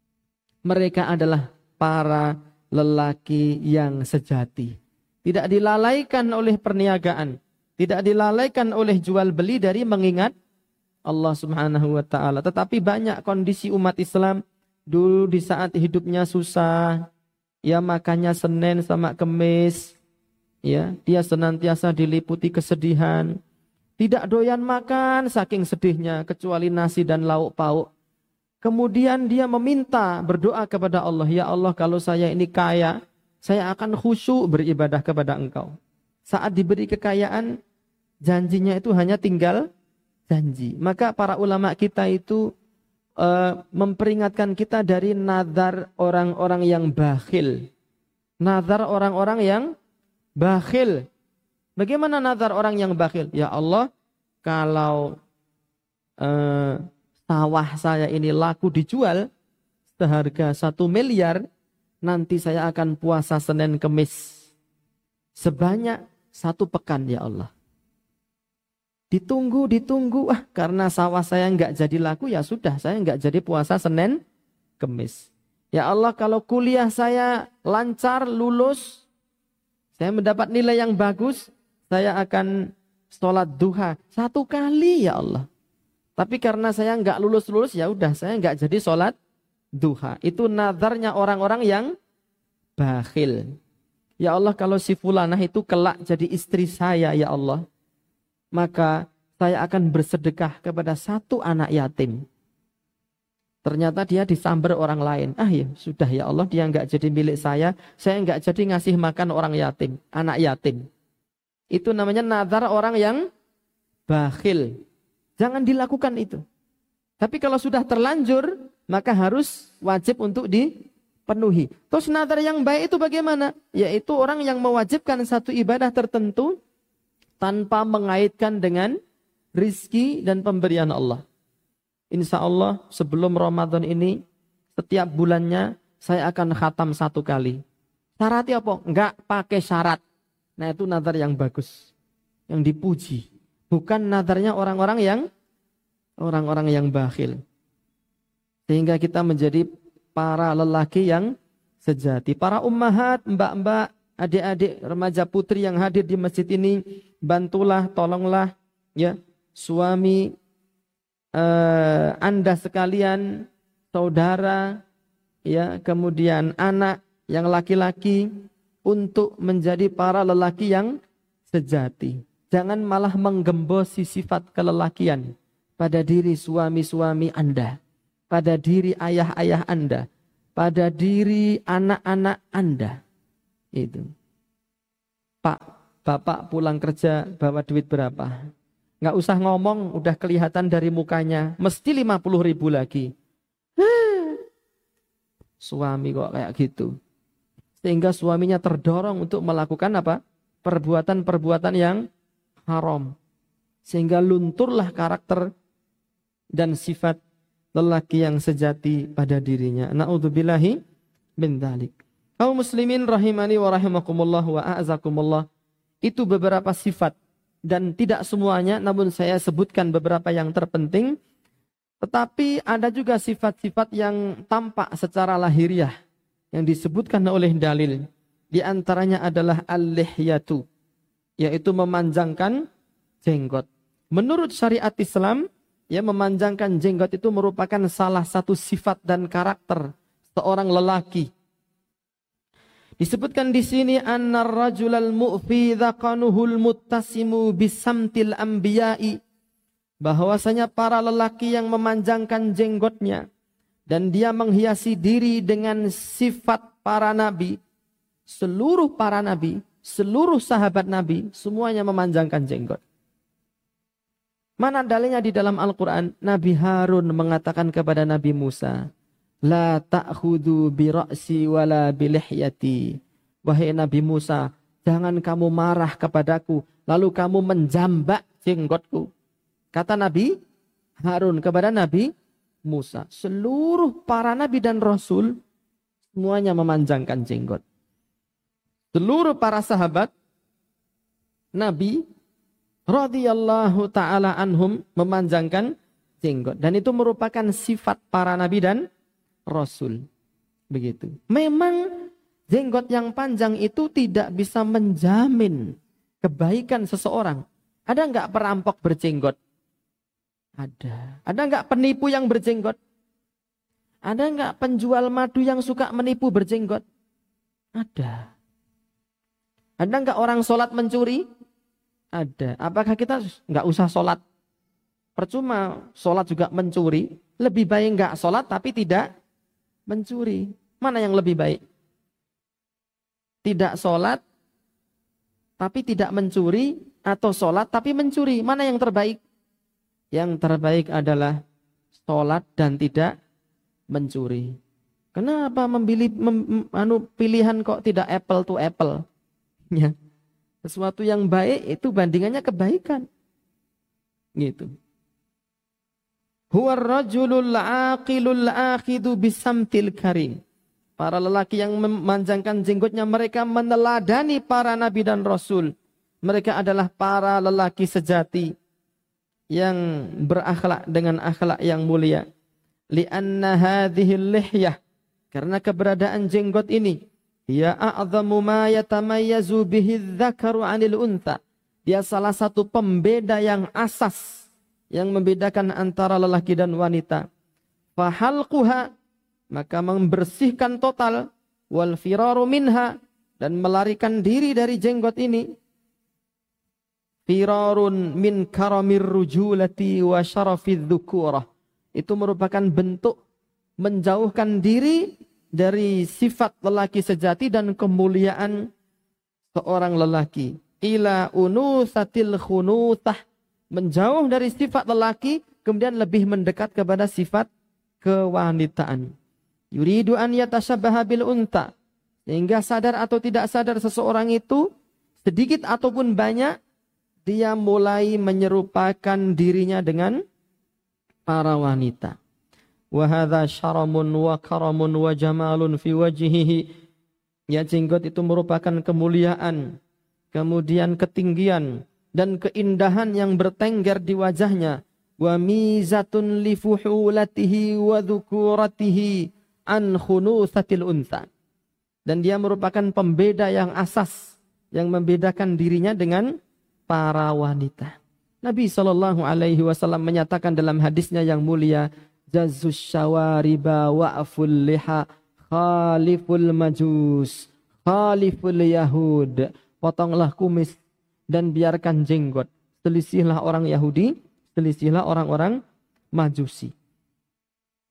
Mereka adalah para lelaki yang sejati. Tidak dilalaikan oleh perniagaan. Tidak dilalaikan oleh jual beli dari mengingat Allah Subhanahu wa ta'ala. Tetapi banyak kondisi umat Islam dulu di saat hidupnya susah. Ya makannya Senin sama Kemis. Ya, dia senantiasa diliputi kesedihan. Tidak doyan makan saking sedihnya kecuali nasi dan lauk pauk. Kemudian dia meminta, berdoa kepada Allah, ya Allah kalau saya ini kaya, saya akan khusyuk beribadah kepada Engkau. Saat diberi kekayaan, janjinya itu hanya tinggal janji. Maka para ulama kita itu memperingatkan kita dari nazar orang-orang yang bakhil. Nazar orang-orang yang bakhil. Bagaimana nazar orang yang bakhil? Ya Allah, kalau sawah saya ini laku dijual seharga 1 miliar, nanti saya akan puasa Senin Kemis sebanyak 1 pekan ya Allah. Ditunggu, karena sawah saya nggak jadi laku, ya sudah, saya nggak jadi puasa Senin Kemis. Ya Allah, kalau kuliah saya lancar, lulus, saya mendapat nilai yang bagus, saya akan sholat duha 1 kali ya Allah. Tapi karena saya nggak lulus, ya udah, saya nggak jadi sholat duha. Itu nazarnya orang-orang yang bakhil. Ya Allah, kalau si fulanah itu kelak jadi istri saya ya Allah, maka saya akan bersedekah kepada 1 anak yatim. Ternyata dia disamber orang lain. Ah ya sudah ya Allah, dia nggak jadi milik saya nggak jadi ngasih makan orang yatim, anak yatim. Itu namanya nazar orang yang bakhil. Jangan dilakukan itu. Tapi kalau sudah terlanjur, maka harus wajib untuk dipenuhi. Terus nazar yang baik itu bagaimana? Yaitu orang yang mewajibkan satu ibadah tertentu tanpa mengaitkan dengan rizki dan pemberian Allah. Insya Allah sebelum Ramadan ini, setiap bulannya saya akan khatam 1 kali. Syaratnya apa? Enggak pakai syarat. Nah itu nazar yang bagus, yang dipuji. Bukan nazarnya orang-orang yang bakhil. Sehingga kita menjadi para lelaki yang sejati. Para ummahat, mbak-mbak, adik-adik, remaja putri yang hadir di masjid ini, bantulah, tolonglah ya suami Anda sekalian, saudara, ya, kemudian anak yang laki-laki untuk menjadi para lelaki yang sejati. Jangan malah menggembosi sifat kelelakian pada diri suami-suami Anda, pada diri ayah-ayah Anda, pada diri anak-anak Anda. Itu. Pak, bapak pulang kerja bawa duit berapa? Nggak usah ngomong, udah kelihatan dari mukanya. Mesti 50.000 lagi. Suami kok kayak gitu. Sehingga suaminya terdorong untuk melakukan apa? Perbuatan-perbuatan yang haram. Sehingga lunturlah karakter dan sifat lelaki yang sejati pada dirinya. Na'udzubillahi min dzalik. Kaum muslimin rahimani wa rahimakumullah wa a'azakumullah. Itu beberapa sifat. Dan tidak semuanya, namun saya sebutkan beberapa yang terpenting. Tetapi ada juga sifat-sifat yang tampak secara lahiriah yang disebutkan oleh dalil. Di antaranya adalah al-lihyatu, yaitu memanjangkan jenggot. Menurut syariat Islam, ya, memanjangkan jenggot itu merupakan salah satu sifat dan karakter seorang lelaki. Disebutkan di sini annar rajulal mu'fi dhaqanuhul muttasimu bisamtil anbiya'i, bahwasanya para lelaki yang memanjangkan jenggotnya dan dia menghiasi diri dengan sifat para nabi, seluruh para nabi, seluruh sahabat nabi semuanya memanjangkan jenggot. Mana dalilnya di dalam Al-Quran? Nabi Harun mengatakan kepada Nabi Musa, la ta'khudu bi ra'si wala bi lihyati. Wahai Nabi Musa, jangan kamu marah kepadaku lalu kamu menjambak jenggotku. Kata Nabi Harun kepada Nabi Musa. Seluruh para nabi dan rasul semuanya memanjangkan jenggot. Seluruh para sahabat Nabi radhiyallahu ta'ala anhum memanjangkan jenggot. Dan itu merupakan sifat para nabi dan rasul. Begitu. Memang jenggot yang panjang itu tidak bisa menjamin kebaikan seseorang. Ada enggak perampok berjenggot? Ada. Ada enggak penipu yang berjenggot? Ada enggak penjual madu yang suka menipu berjenggot? Ada. Ada enggak orang sholat mencuri? Ada. Apakah kita enggak usah sholat? Percuma sholat juga mencuri. Lebih baik enggak sholat tapi tidak mencuri. Mana yang lebih baik? Tidak sholat tapi tidak mencuri, atau sholat tapi mencuri. Mana yang terbaik? Yang terbaik adalah sholat dan tidak mencuri. Kenapa memilih pilihan kok tidak apple to apple? Ya. Sesuatu yang baik itu bandingannya kebaikan. Gitu. Huwar rajulul aqilul akhidu bisamtil karim. Para lelaki yang memanjangkan jenggotnya, mereka meneladani para nabi dan rasul. Mereka adalah para lelaki sejati yang berakhlak dengan akhlak yang mulia. Lianna hadhil lihyah, karena keberadaan jenggot ini, ya a'zamu ma yatamayyazu bihi dzakaru 'anil untha. Dia salah satu pembeda yang asas yang membedakan antara lelaki dan wanita. Fahalquha, maka membersihkan total, wal firaru minha, dan melarikan diri dari jenggot ini. Firarun min karamir rujulati wa syarafidz dzukurah. Itu merupakan bentuk menjauhkan diri dari sifat lelaki sejati dan kemuliaan seorang lelaki. Ila unusatil khunutah, menjauh dari sifat lelaki kemudian lebih mendekat kepada sifat kewanitaan. Yuridu an yatashabbaha bil unta, sehingga sadar atau tidak sadar seseorang itu sedikit ataupun banyak dia mulai menyerupakan dirinya dengan para wanita. Wa hadza syaramun wa karamun wa jamalun fi wajhihi. Ya, jenggot itu merupakan kemuliaan, kemudian ketinggian dan keindahan yang bertengger di wajahnya. Wa mizatun li fuhulatihi wa dzukuratihi an khunuthatil untha. Dan dia merupakan pembeda yang asas yang membedakan dirinya dengan para wanita. Nabi SAW menyatakan dalam hadisnya yang mulia, jazus syawariba wa'aful liha khaliful majus khaliful yahud. Potonglah kumis dan biarkan jenggot. Selisihlah orang Yahudi, selisihlah orang-orang Majusi.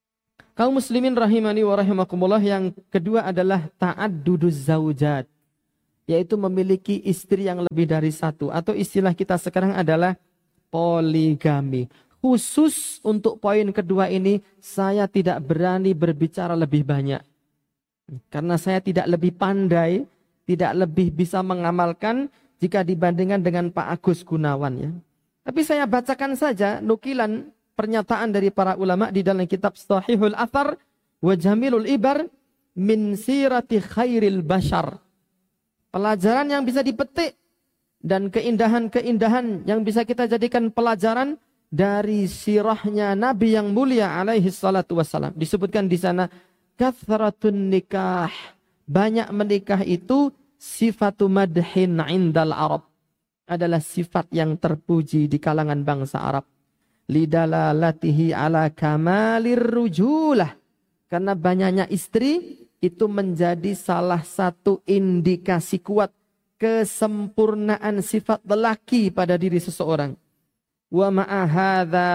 Kaum muslimin rahimani wa rahimakumullah, yang kedua adalah ta'adduduz zaujat. yaitu memiliki istri yang lebih dari satu, atau istilah kita sekarang adalah poligami. Khusus untuk poin kedua ini, saya tidak berani berbicara lebih banyak. Karena saya tidak lebih pandai, tidak lebih bisa mengamalkan jika dibandingkan dengan Pak Agus Gunawan. Ya. Tapi saya bacakan saja nukilan pernyataan dari para ulama di dalam kitab Sahihul Athar wa Jamilul Ibar min sirati khairil bashar. Pelajaran yang bisa dipetik dan keindahan-keindahan yang bisa kita jadikan pelajaran dari sirahnya Nabi yang mulia alaihi salatu wassalam. Disebutkan di sana kathratun nikah, banyak menikah itu sifatu madhin indal Arab, adalah sifat yang terpuji di kalangan bangsa Arab. Lidalalatihi ala kamalir rujulah, karena banyaknya istri itu menjadi salah satu indikasi kuat kesempurnaan sifat lelaki pada diri seseorang. Wa ma'a hadza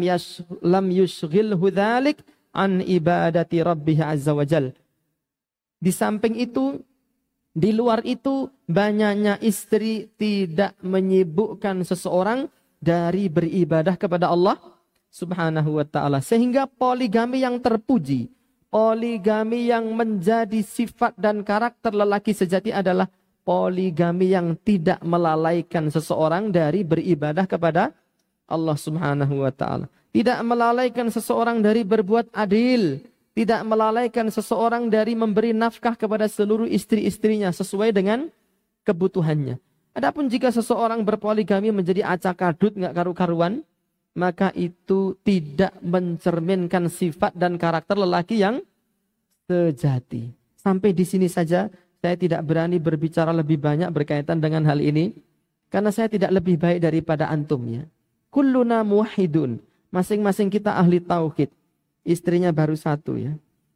lam yushghilhu dzalik an ibadati rabbih azza wajal. Di samping itu, di luar itu, banyaknya istri tidak menyibukkan seseorang dari beribadah kepada Allah Subhanahu wa ta'ala. Sehingga poligami yang terpuji, poligami yang menjadi sifat dan karakter lelaki sejati adalah poligami yang tidak melalaikan seseorang dari beribadah kepada Allah Subhanahu wa ta'ala. Tidak melalaikan seseorang dari berbuat adil. Tidak melalaikan seseorang dari memberi nafkah kepada seluruh istri-istrinya sesuai dengan kebutuhannya. Adapun jika seseorang berpoligami menjadi acak-adut, nggak karu-karuan, maka itu tidak mencerminkan sifat dan karakter lelaki yang sejati. Sampai di sini saja, saya tidak berani berbicara lebih banyak berkaitan dengan hal ini, karena saya tidak lebih baik daripada antumnya. Kulluna muwahhidun. Masing-masing kita ahli tauhid. Istrinya baru satu ya.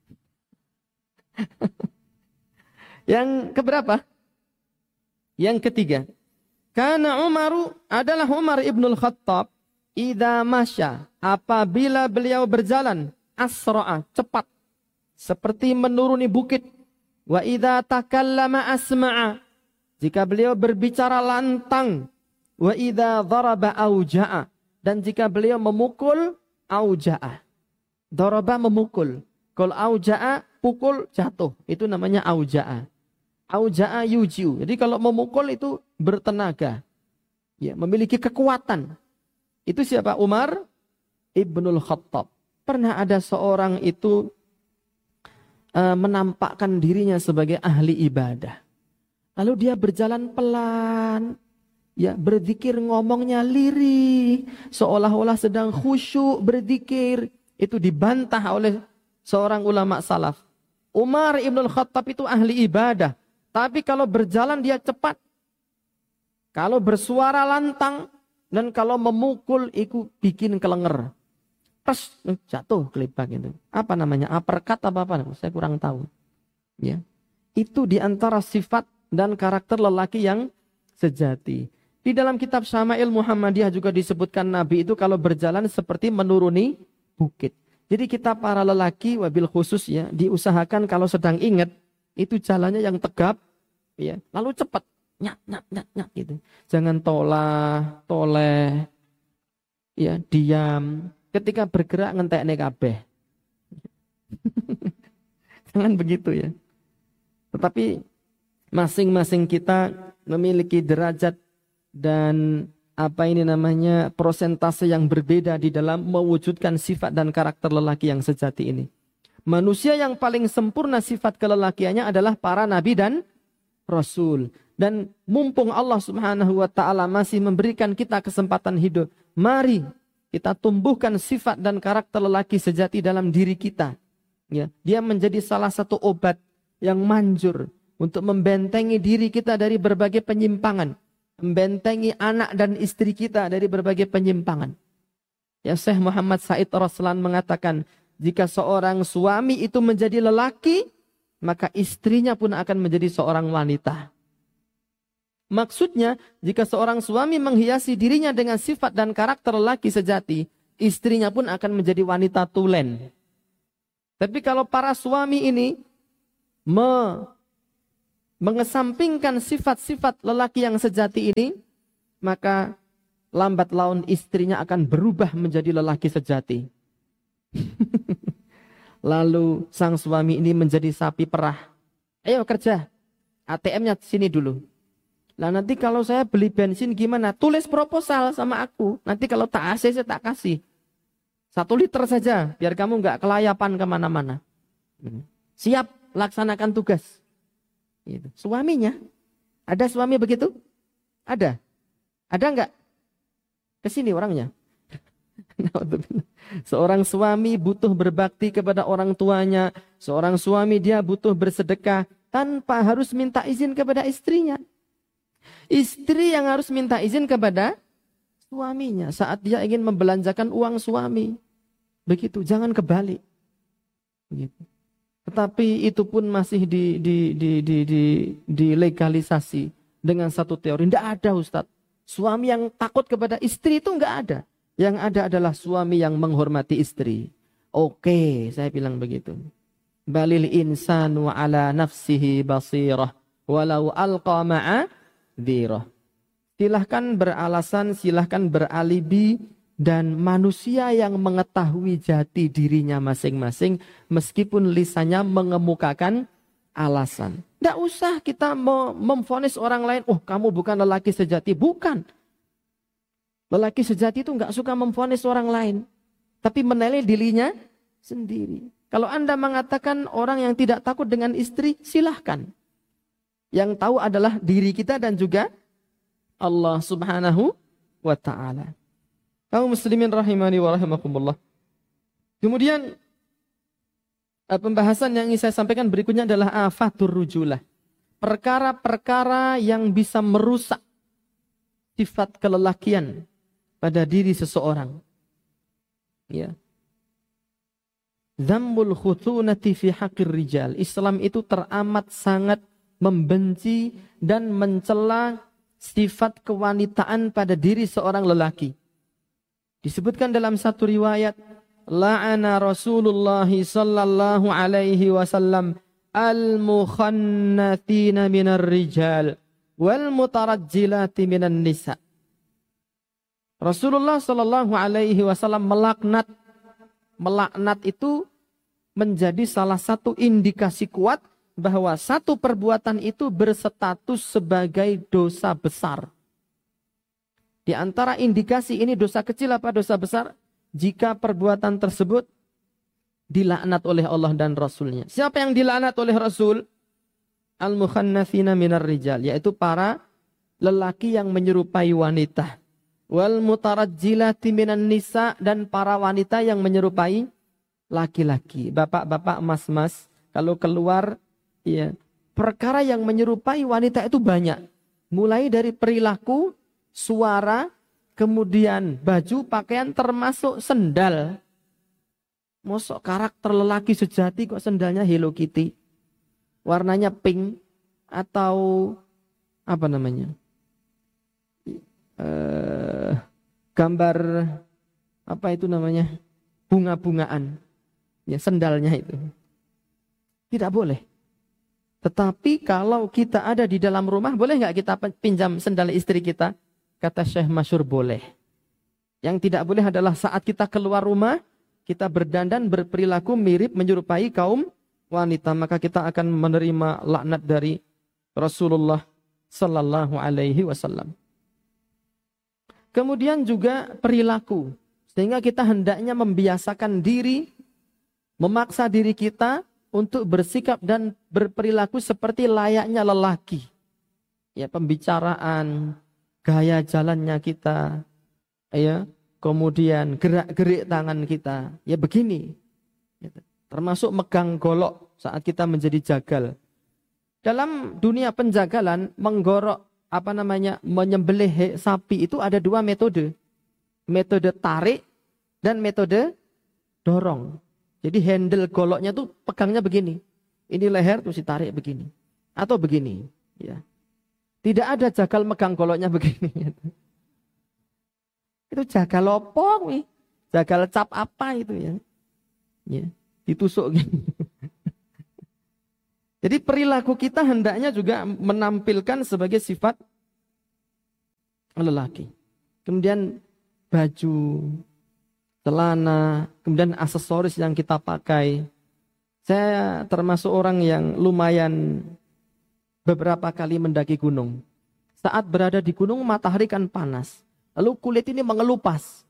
Yang keberapa? Yang ketiga. Karena Umaru adalah Umar ibnul Khattab. Idza masya, apabila beliau berjalan. Asra'a, cepat. Seperti menuruni bukit. Wa idza takallama asma'a. Jika beliau berbicara lantang. Wa idza dharaba auja'a, dan jika beliau memukul auja'a. Dharaba memukul. Kalau auja'a pukul jatuh, itu namanya auja'a. Auja'a yujiu. Jadi kalau memukul itu bertenaga. Ya, memiliki kekuatan. Itu siapa? Umar ibnul Khattab. Pernah ada seorang itu menampakkan dirinya sebagai ahli ibadah. Lalu dia berjalan pelan. Ya, berzikir ngomongnya lirih, seolah-olah sedang khusyuk berzikir. Itu dibantah oleh seorang ulama salaf. Umar ibnul Khattab itu ahli ibadah, tapi kalau berjalan dia cepat. Kalau bersuara lantang dan kalau memukul itu bikin kelenger. Terus jatuh kelibak itu. Apa namanya? Uppercut apa? Saya kurang tahu. Ya. Itu diantara sifat dan karakter lelaki yang sejati. Di dalam kitab Syama'il Muhammadiyah juga disebutkan Nabi itu kalau berjalan seperti menuruni bukit. Jadi kita para lelaki wabil khusus ya, diusahakan kalau sedang ingat itu jalannya yang tegap ya, lalu cepat nyat gitu. Jangan toleh ya, diam. Ketika bergerak ngentekne kabeh. Jangan begitu ya. Tetapi masing-masing kita memiliki derajat dan persentase yang berbeda di dalam mewujudkan sifat dan karakter lelaki yang sejati ini. Manusia yang paling sempurna sifat kelelakiannya adalah para nabi dan rasul. Dan mumpung Allah Subhanahu wa ta'ala masih memberikan kita kesempatan hidup, mari kita tumbuhkan sifat dan karakter lelaki sejati dalam diri kita. Ya, dia menjadi salah satu obat yang manjur untuk membentengi diri kita dari berbagai penyimpangan. Membentengi anak dan istri kita dari berbagai penyimpangan. Ya, Syekh Muhammad Said Raslan mengatakan, jika seorang suami itu menjadi lelaki, maka istrinya pun akan menjadi seorang wanita. Maksudnya, jika seorang suami menghiasi dirinya dengan sifat dan karakter lelaki sejati, istrinya pun akan menjadi wanita tulen. Tapi kalau para suami ini mengesampingkan sifat-sifat lelaki yang sejati ini, maka lambat laun istrinya akan berubah menjadi lelaki sejati. Lalu sang suami ini menjadi sapi perah. Ayo kerja, ATM-nya sini dulu. Lah nanti kalau saya beli bensin gimana? Tulis proposal sama aku. Nanti kalau tak AC saya tak kasih. 1 liter saja, biar kamu nggak kelayapan kemana-mana. Siap, laksanakan tugas. Gitu. Suaminya, ada suami begitu? Ada? Ada nggak? Kesini orangnya. Seorang suami butuh berbakti kepada orang tuanya. Seorang suami dia butuh bersedekah tanpa harus minta izin kepada istrinya. Istri yang harus minta izin kepada suaminya saat dia ingin membelanjakan uang suami. Begitu, jangan kebalik. Begitu. Tetapi itu pun masih dilegalisasi dengan satu teori. Tidak ada Ustadz. Suami yang takut kepada istri itu enggak ada. Yang ada adalah suami yang menghormati istri. Oke, saya bilang begitu. Balil insanu ala nafsihi basirah. Walau alqa ma'a dhirah. Silahkan beralasan, silahkan beralibi. Dan manusia yang mengetahui jati dirinya masing-masing. Meskipun lisannya mengemukakan alasan. Tidak usah kita memvonis orang lain. Oh, kamu bukan lelaki sejati. Bukan. Lelaki sejati itu nggak suka memvonis orang lain. Tapi menilai dirinya sendiri. Kalau Anda mengatakan orang yang tidak takut dengan istri, silahkan. Yang tahu adalah diri kita dan juga Allah subhanahu wa ta'ala. Kaum muslimin rahimani wa rahimakumullah. Kemudian pembahasan yang ingin saya sampaikan berikutnya adalah afatur rujulah. Perkara-perkara yang bisa merusak sifat kelelakian pada diri seseorang. Ya. Dhammul khutunati fi haqqir rijal. Islam itu teramat sangat membenci dan mencela sifat kewanitaan pada diri seorang lelaki. Disebutkan dalam satu riwayat, la'ana Rasulullah sallallahu alaihi wasallam al-mukhannathina minar rijal wal mutarajjilati minan nisa. Rasulullah sallallahu alaihi wasallam melaknat itu menjadi salah satu indikasi kuat bahwa satu perbuatan itu berstatus sebagai dosa besar. Di antara indikasi ini dosa kecil apa dosa besar? Jika perbuatan tersebut dilaknat oleh Allah dan Rasulnya. Siapa yang dilaknat oleh Rasul? Al-mukhannathina minar rijal. Yaitu para lelaki yang menyerupai wanita. Wal mutarajjilati minan nisa. Dan para wanita yang menyerupai laki-laki. Bapak-bapak, mas-mas. Kalau keluar, ya, perkara yang menyerupai wanita itu banyak. Mulai dari perilaku, suara, kemudian baju, pakaian termasuk sendal. Mosok karakter lelaki sejati kok sendalnya Hello Kitty. Warnanya pink atau apa namanya? Gambar apa itu namanya? Bunga-bungaan. Ya, sendalnya itu. Tidak boleh. Tetapi kalau kita ada di dalam rumah, boleh nggak kita pinjam sendal istri kita? Kata Syekh Masyur boleh. Yang tidak boleh adalah saat kita keluar rumah, kita berdandan berperilaku mirip menyerupai kaum wanita. Maka kita akan menerima laknat dari Rasulullah sallallahu alaihi wasallam. Kemudian juga perilaku. Sehingga kita hendaknya membiasakan diri, memaksa diri kita untuk bersikap dan berperilaku seperti layaknya lelaki. Ya, pembicaraan, gaya jalannya kita, ya, kemudian gerak-gerik tangan kita, ya begini. Termasuk megang golok saat kita menjadi jagal. Dalam dunia penjagalan, menggorok menyembelih sapi itu ada 2 metode. Metode tarik dan metode dorong. Jadi handle goloknya tuh pegangnya begini. Ini leher terus ditarik begini. Atau begini, ya. Tidak ada jagal megang goloknya begini. Itu jagal lopong nih. Jagal cap apa itu ya. Ya, ditusuk gini. Jadi perilaku kita hendaknya juga menampilkan sebagai sifat lelaki. Kemudian baju, celana, kemudian aksesoris yang kita pakai. Saya termasuk orang yang lumayan beberapa kali mendaki gunung. Saat berada di gunung matahari kan panas. Lalu kulit ini mengelupas.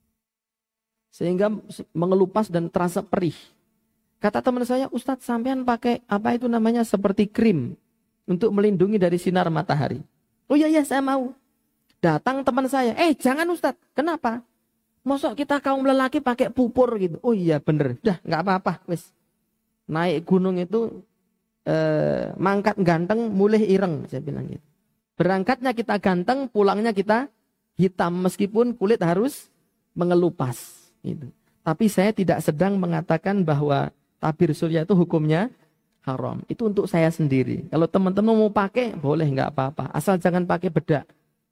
Sehingga mengelupas dan terasa perih. Kata teman saya, Ustadz sampean pakai apa itu namanya seperti krim untuk melindungi dari sinar matahari. Oh iya saya mau. Datang teman saya, jangan Ustadz, kenapa? Masa kita kaum lelaki pakai pupur gitu? Oh iya bener, dah nggak apa-apa, wes. Naik gunung itu mangkat ganteng, mulih ireng, saya bilang gitu. Berangkatnya kita ganteng, pulangnya kita hitam meskipun kulit harus mengelupas. Gitu. Tapi saya tidak sedang mengatakan bahwa tabir surya itu hukumnya haram. Itu untuk saya sendiri. Kalau teman-teman mau pakai, boleh nggak apa-apa. Asal jangan pakai bedak.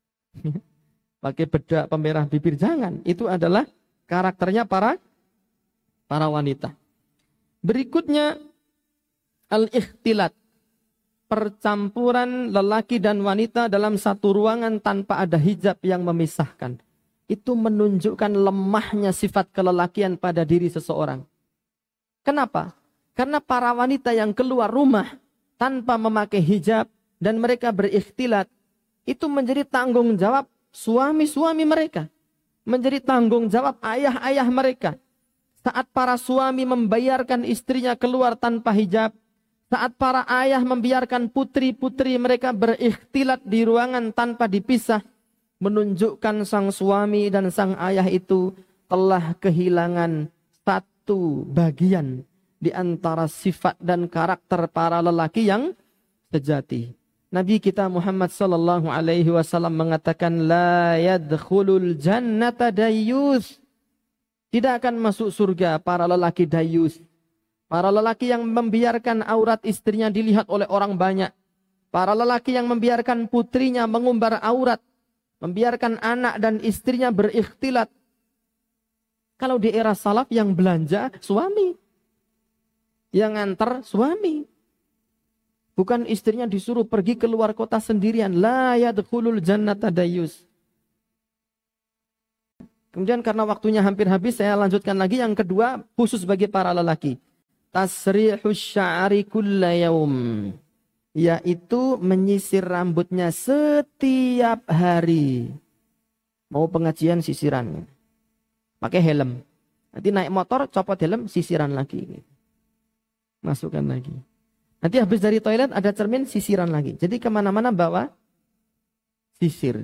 Pakai bedak pemerah bibir, jangan. Itu adalah karakternya para wanita. Berikutnya, al-ikhtilat. Percampuran lelaki dan wanita dalam satu ruangan tanpa ada hijab yang memisahkan. Itu menunjukkan lemahnya sifat kelelakian pada diri seseorang. Kenapa? Karena para wanita yang keluar rumah tanpa memakai hijab dan mereka berikhtilat, itu menjadi tanggung jawab suami-suami mereka. Menjadi tanggung jawab ayah-ayah mereka. Saat para suami membiarkan istrinya keluar tanpa hijab, saat para ayah membiarkan putri-putri mereka berikhtilat di ruangan tanpa dipisah, menunjukkan sang suami dan sang ayah itu telah kehilangan satu bagian di antara sifat dan karakter para lelaki yang sejati. Nabi kita Muhammad sallallahu alaihi wasallam mengatakan la yadkhulul jannata dayyus. Tidak akan masuk surga para lelaki dayyus. Para lelaki yang membiarkan aurat istrinya dilihat oleh orang banyak. Para lelaki yang membiarkan putrinya mengumbar aurat. Membiarkan anak dan istrinya berikhtilat. Kalau di era salaf yang belanja suami. Yang nganter suami. Bukan istrinya disuruh pergi keluar kota sendirian. La yadkhulul jannata dayyus. Kemudian karena waktunya hampir habis, saya lanjutkan lagi. Yang kedua, khusus bagi para lelaki. Tasrihus sya'ri kulla yaum. Yaitu menyisir rambutnya setiap hari. Mau pengajian sisiran. Pakai helm. Nanti naik motor, copot helm, sisiran lagi. Masukkan lagi. Nanti habis dari toilet ada cermin, sisiran lagi. Jadi kemana-mana bawa sisir.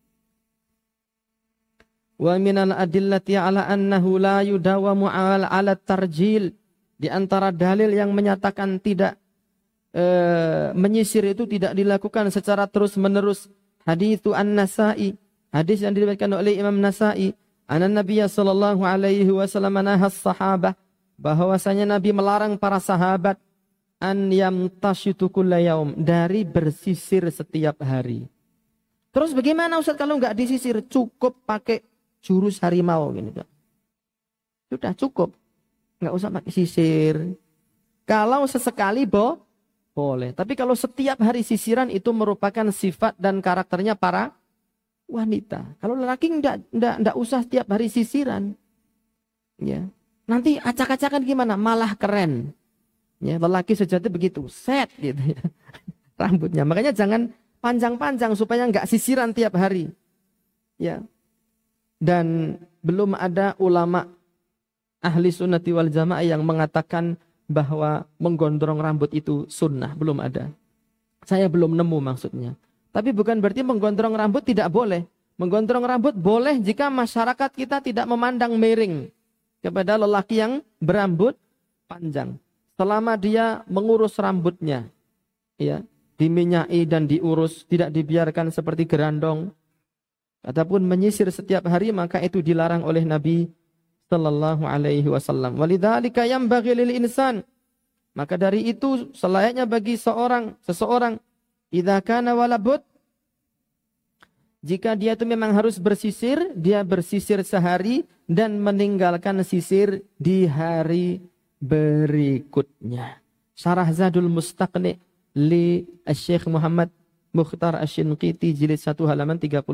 Wa minal adillati ala annahu la yudawamu ala tarjil. Di antara dalil yang menyatakan tidak menyisir itu tidak dilakukan secara terus-menerus. Haditsu An-Nasa'i. Hadis yang diriwayatkan oleh Imam Nasa'i. Anan Nabiyya sallallahu alaihi wasallam nahas sahabah. Bahwasanya Nabi melarang para sahabat an yamtashitu kulla yaum, dari bersisir setiap hari. Terus bagaimana Ustaz kalau enggak disisir? Cukup pakai jurus harimau gini. Sudah cukup. Enggak usah pakai sisir. Kalau sesekali boleh. Tapi kalau setiap hari sisiran itu merupakan sifat dan karakternya para wanita. Kalau lelaki enggak usah setiap hari sisiran. Ya. Nanti acak-acakan gimana? Malah keren. Ya, lelaki sejati begitu, set gitu ya. Rambutnya. Makanya jangan panjang-panjang supaya enggak sisiran tiap hari. Ya. Dan belum ada ulama ahli sunnati wal jamaah yang mengatakan bahwa menggondrong rambut itu sunnah. Belum ada. Saya belum nemu maksudnya. Tapi bukan berarti menggondrong rambut tidak boleh. Menggondrong rambut boleh jika masyarakat kita tidak memandang miring kepada lelaki yang berambut panjang. Selama dia mengurus rambutnya, ya, diminyai dan diurus, tidak dibiarkan seperti gerandong, ataupun menyisir setiap hari, maka itu dilarang oleh Nabi sallallahu alaihi wasallam. Walidzalika yanbaghi lil insan. Maka dari itu selayaknya bagi seseorang idza kana walabut, jika dia itu memang harus bersisir, dia bersisir sehari dan meninggalkan sisir di hari berikutnya. Syarah Zadul Mustaqni li Syekh Muhammad Mukhtar Asy-Shinqiti jilid 1 halaman 30.